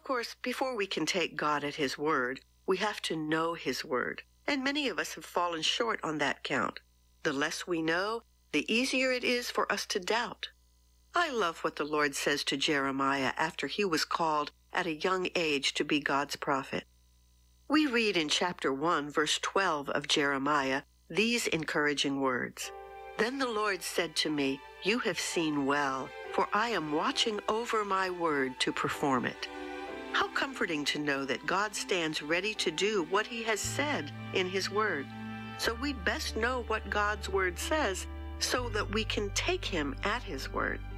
Of course, before we can take God at His word, we have to know His word, and many of us have fallen short on that count. The less we know, the easier it is for us to doubt. I love what the Lord says to Jeremiah after he was called at a young age to be God's prophet. We read in chapter 1, verse 12 of Jeremiah these encouraging words. Then the Lord said to me, "You have seen well, for I am watching over my word to perform it." How comforting to know that God stands ready to do what He has said in His word. So we best know what God's word says so that we can take Him at His word.